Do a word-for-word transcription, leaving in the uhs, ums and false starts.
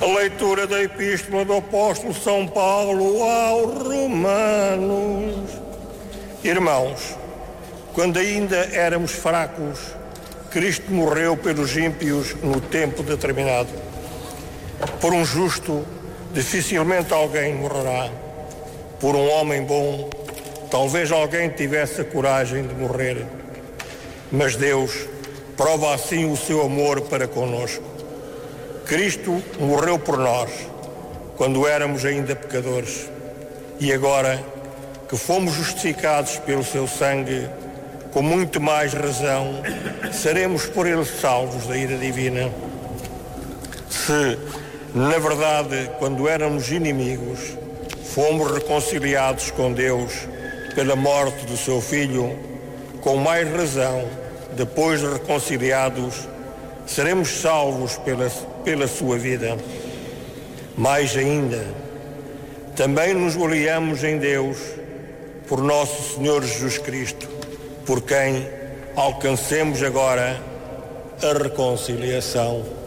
A leitura da Epístola do Apóstolo São Paulo aos Romanos. Irmãos, quando ainda éramos fracos, Cristo morreu pelos ímpios no tempo determinado. Por um justo, dificilmente alguém morrerá. Por um homem bom, talvez alguém tivesse a coragem de morrer. Mas Deus prova assim o seu amor para conosco. Cristo morreu por nós, quando éramos ainda pecadores. E agora que fomos justificados pelo seu sangue, com muito mais razão, seremos por ele salvos da ira divina. Se, na verdade, quando éramos inimigos, fomos reconciliados com Deus pela morte do seu Filho, com mais razão, depois de reconciliados, seremos salvos pela, pela sua vida. Mais ainda, também nos gloriamos em Deus por nosso Senhor Jesus Cristo, por quem alcancemos agora a reconciliação.